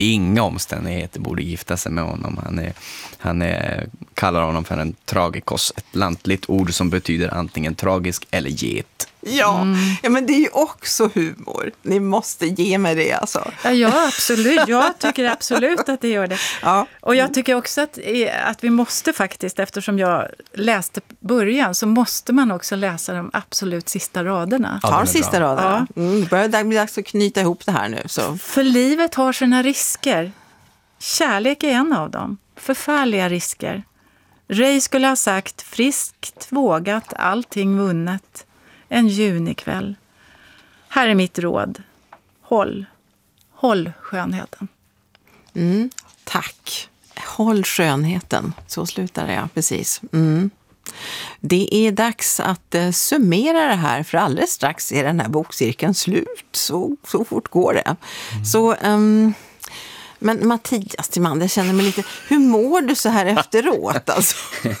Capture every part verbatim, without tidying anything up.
inga omständigheter borde gifta sig med honom. Han, är, han är, kallar honom för en tragikos, ett lantligt ord som betyder antingen tragisk eller get. Ja, mm. ja, men det är ju också humor. Ni måste ge mig det alltså. Ja, ja, absolut. Jag tycker absolut att det gör det. Ja. Och jag tycker också att, att vi måste faktiskt, eftersom jag läste början, så måste man också läsa de absolut sista raderna. Ta de sista bra. raderna. Ja. Mm, börjar bli dags att knyta ihop det här nu. Så. För livet har sina risker. Kärlek är en av dem. Förfärliga risker. Ray skulle ha sagt friskt, vågat, allting vunnet. En junikväll. Här är mitt råd. Håll. Håll skönheten. Mm, tack. Håll skönheten. Så slutar det, ja. Precis. Mm. Det är dags att eh, summera det här. För alldeles strax är den här bokcirkeln slut. Så, så fort går det. Mm. Så... Um, men Mattias Timander, jag känner mig lite... Hur mår du så här efteråt? Alltså?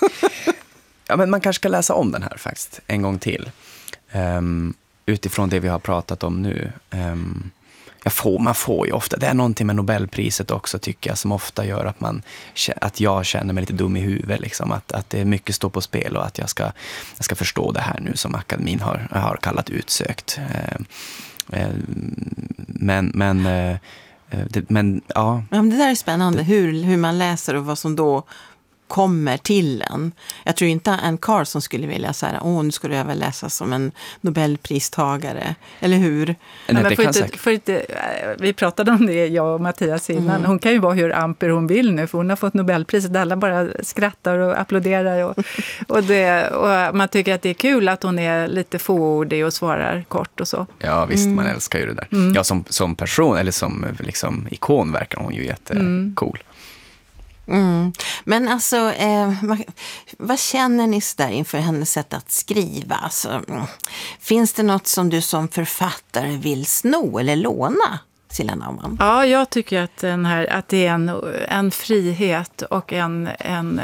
Ja, men man kanske ska läsa om den här faktiskt en gång till. Um, utifrån det vi har pratat om nu. Um, jag får, man får ju ofta, det är någonting med Nobelpriset också tycker jag, som ofta gör att, man, att jag känner mig lite dum i huvudet. Liksom, att, att det är mycket står på spel och att jag ska, jag ska förstå det här nu som akademin har, har kallat utsökt. Uh, uh, men... men uh, Det, men, ja. Ja, men det där är spännande, hur, hur man läser och vad som då kommer till en. Jag tror inte en Carson skulle vilja säga, åh, nu skulle jag väl läsa som en Nobelpristagare, eller hur? Nej, men det för kan inte, för inte, vi pratade om det, jag och Mattias innan. Mm. Hon kan ju vara hur amper hon vill nu, för hon har fått Nobelpriset. Alla bara skrattar och applåderar. Och, och, det, och man tycker att det är kul att hon är lite fåordig och svarar kort och så. Ja, visst, mm. man älskar ju det där. Mm. Ja, som, som person, eller som liksom, ikon verkar hon ju jättecool. Mm. Mm. Men alltså, eh, vad, vad känner ni där inför hennes sätt att skriva? Alltså, mm. Finns det något som du som författare vill sno eller låna, Silla Naumann? Ja, jag tycker att, den här, att det är en, en frihet och en, en,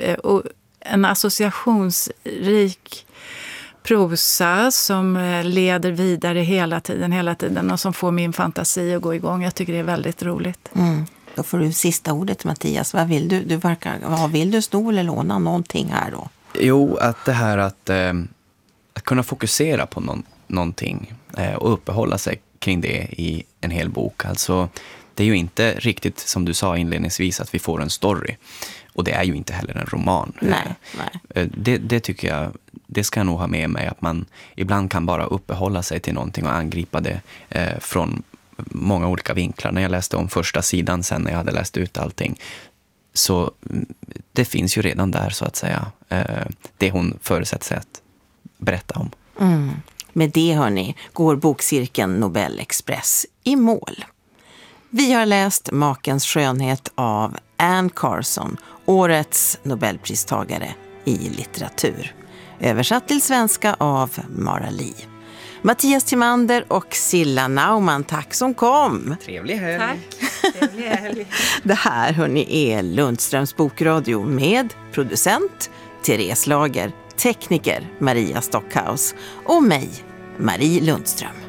en associationsrik prosa som leder vidare hela tiden, hela tiden och som får min fantasi att gå igång. Jag tycker det är väldigt roligt. Mm. Då får du sista ordet, Mattias. Vad vill du? Du verkar, vad vill du sno eller låna någonting här då? Jo, att det här att, eh, att kunna fokusera på någon, någonting eh, och uppehålla sig kring det i en hel bok. Alltså, det är ju inte riktigt som du sa inledningsvis att vi får en story. Och det är ju inte heller en roman. Nej, nej. Det, det tycker jag, det ska jag nog ha med mig, att man ibland kan bara uppehålla sig till någonting och angripa det eh, från många olika vinklar. När jag läste om första sidan sen när jag hade läst ut allting, så det finns ju redan där så att säga eh, det hon förutsätter sig att berätta om. Mm. Med det, hörni, går bokcirkeln Nobel Express i mål. Vi har läst Makens skönhet av Anne Carson, årets Nobelpristagare i litteratur. Översatt till svenska av Mara Li. Mattias Timander och Silla Naumann, tack som kom. Trevlig helg. Tack. Trevlig helg. Det här, hörni, är Lundströms bokradio med producent Therese Lager, tekniker Maria Stockhaus och mig, Marie Lundström.